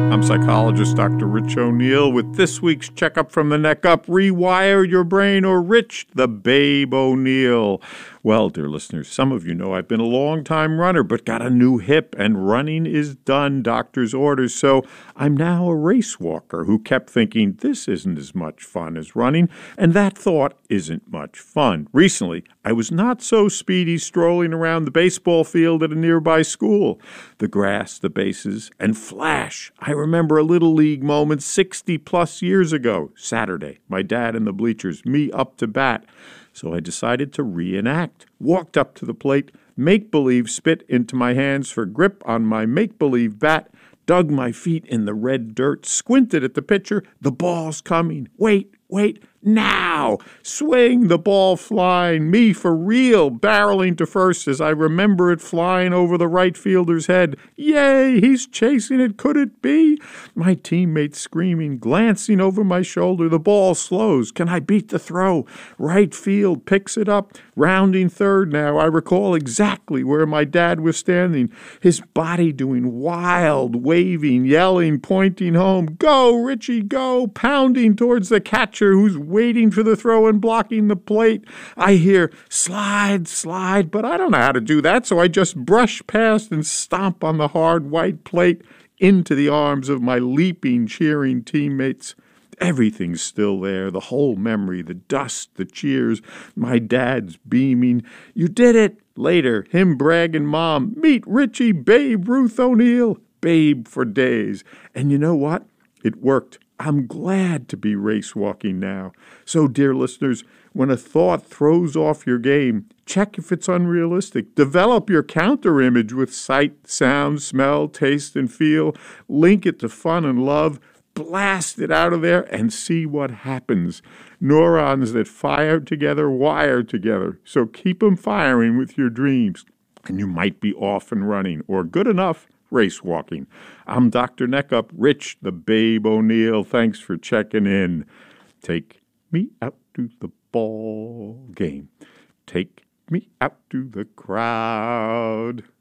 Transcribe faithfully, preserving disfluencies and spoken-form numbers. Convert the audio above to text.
I'm psychologist Doctor Rich O'Neill with this week's Checkup from the Neck Up, Rewire Your Brain, or Rich the Babe O'Neill. Well, dear listeners, some of you know I've been a long-time runner, but got a new hip, and running is done, doctor's orders. So I'm now a race walker who kept thinking this isn't as much fun as running, and that thought isn't much fun. Recently, I was not so speedy strolling around the baseball field at a nearby school. The grass, the bases, and flash. I remember a Little League moment sixty-plus years ago. Saturday, my dad in the bleachers, me up to bat. So I decided to reenact. Walked up to the plate, make-believe spit into my hands for grip on my make-believe bat, dug my feet in the red dirt, squinted at the pitcher. The ball's coming. Wait, wait, now! Swing, the ball flying, me for real, barreling to first as I remember it flying over the right fielder's head. Yay, he's chasing it, could it be? My teammate screaming, glancing over my shoulder. The ball slows. Can I beat the throw? Right field picks it up, rounding third now. I recall exactly where my dad was standing, his body doing wild, waving, yelling, pointing home. Go, Richie, go, pounding towards the catcher who's waiting for the throw and blocking the plate. I hear, slide, slide, but I don't know how to do that, so I just brush past and stomp on the hard white plate into the arms of my leaping, cheering teammates. Everything's still there, the whole memory, the dust, the cheers, my dad's beaming. You did it! Later, him bragging, Mom, meet Richie Babe Ruth O'Neill. Babe for days. And you know what? It worked. I'm glad to be race walking now. So, dear listeners, when a thought throws off your game, check if it's unrealistic. Develop your counter image with sight, sound, smell, taste, and feel. Link it to fun and love. Blast it out of there and see what happens. Neurons that fire together wire together. So keep them firing with your dreams. And you might be off and running, or good enough, race walking. I'm Doctor Neckup, Rich the Babe O'Neill. Thanks for checking in. Take me out to the ball game. Take me out to the crowd.